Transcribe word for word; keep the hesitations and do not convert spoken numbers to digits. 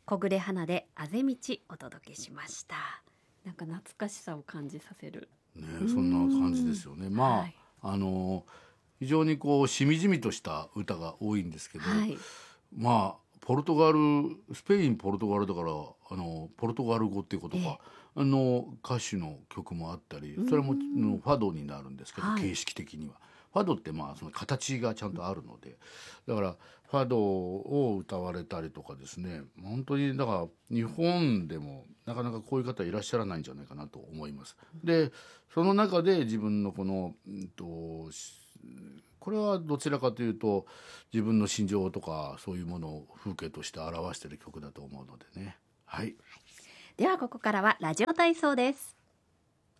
小暮花であぜ道お届けしました。なんか懐かしさを感じさせる、 ね、そんな感じですよね。まあ、 はい、 あの非常にこうしみじみとした歌が多いんですけど、 はい、 まあポルトガルスペインポルトガルだからあのポルトガル語っていうことか、 ええ、 あの歌手の曲もあったり、それものファドになるんですけど、 はい、 形式的にはファドってまあその形がちゃんとあるので、だからファドを歌われたりとかですね、本当にだから日本でもなかなかこういう方いらっしゃらないんじゃないかなと思います。でその中で自分のこの、うんとこれはどちらかというと自分の心情とかそういうものを風景として表している曲だと思うのでね。はい。 ではここからはラジオ体操です。